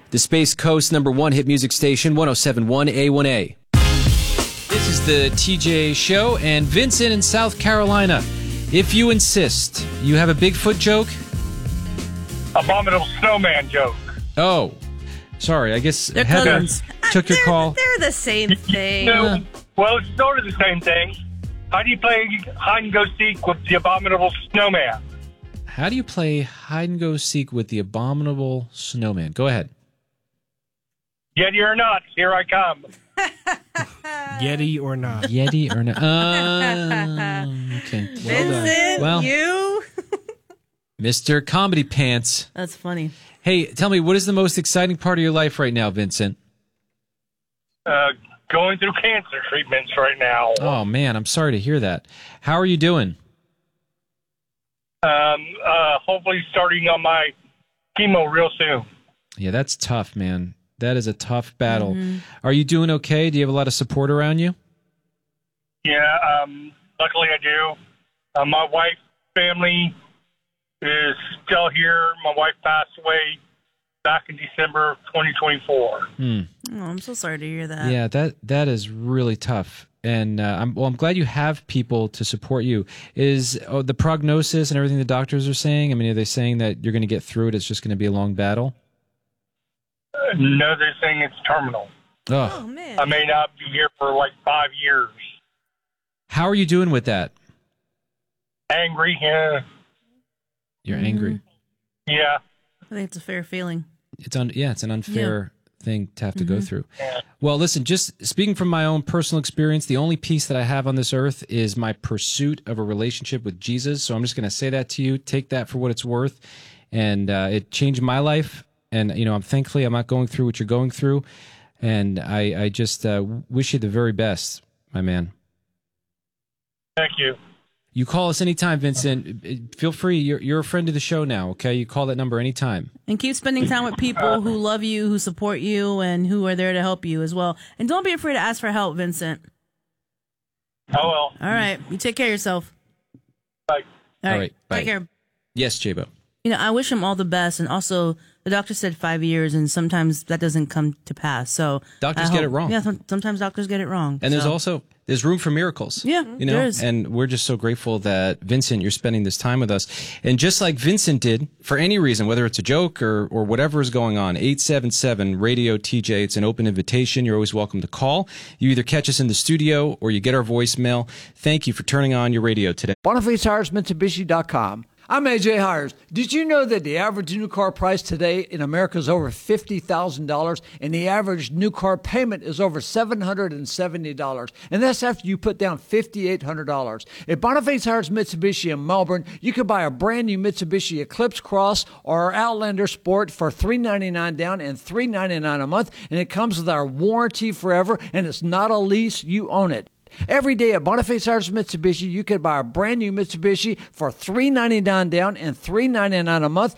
the Space Coast #1 hit music station, 107.1 A1A. This is the TJ Show, and Vincent in South Carolina. If you insist, you have a Bigfoot joke? Abominable snowman joke. Oh, sorry. I guess They're Heather cousins. took your call. They're the same thing. Well, it's sort of the same thing. How do you play hide and go seek with the abominable snowman? How do you play hide and go seek with the abominable snowman? Go ahead. Yeti or not, here I come. Yeti or not? Yeti or not? Okay. Vincent, Well, you? Mr. Comedy Pants. That's funny. Hey, tell me, what is the most exciting part of your life right now, Vincent? Going through cancer treatments right now. Oh, man, I'm sorry to hear that. How are you doing? Hopefully starting on my chemo real soon. Yeah, that's tough, man. That is a tough battle. Are you doing okay? Do you have a lot of support around you? Yeah, luckily I do. My wife's family is still here. My wife passed away back in December of 2024. Oh, I'm so sorry to hear that. Yeah, that is really tough. And I'm glad you have people to support you. Is the prognosis and everything the doctors are saying? I mean, are they saying that you're going to get through it? It's just going to be a long battle? No, they're saying it's terminal. Oh, man. I may not be here for like 5 years. How are you doing with that? Angry, yeah. You're angry. Yeah. I think it's a fair feeling. It's an unfair thing to have to go through. Yeah. Well, listen, just speaking from my own personal experience, the only peace that I have on this earth is my pursuit of a relationship with Jesus. So I'm just going to say that to you. Take that for what it's worth. And it changed my life. And, I'm thankfully I'm not going through what you're going through. And I just wish you the very best, my man. Thank you. You call us anytime, Vincent. Feel free. You're a friend of the show now, okay? You call that number anytime. And keep spending time with people who love you, who support you, and who are there to help you as well. And don't be afraid to ask for help, Vincent. Oh, well. All right. You take care of yourself. Bye. All right, bye. Take care. Yes, J-Bo. I wish him all the best. And also, the doctor said 5 years, and sometimes that doesn't come to pass. So Doctors get it wrong. Yeah, sometimes doctors get it wrong. And there's room for miracles. Yeah, there is. And we're just so grateful that, Vincent, you're spending this time with us. And just like Vincent did, for any reason, whether it's a joke or whatever is going on, 877-RADIO-TJ. It's an open invitation. You're always welcome to call. You either catch us in the studio or you get our voicemail. Thank you for turning on your radio today. BonifaceHiresMitsubishi.com. I'm AJ Hires. Did you know that the average new car price today in America is over $50,000 and the average new car payment is over $770? And that's after you put down $5,800. At Boniface Hires Mitsubishi in Melbourne, you can buy a brand new Mitsubishi Eclipse Cross or Outlander Sport for $399 down and $399 a month. And it comes with our warranty forever, and it's not a lease. You own it. Every day at Boniface Hires Mitsubishi, you can buy a brand new Mitsubishi for $399 down and $399 a month.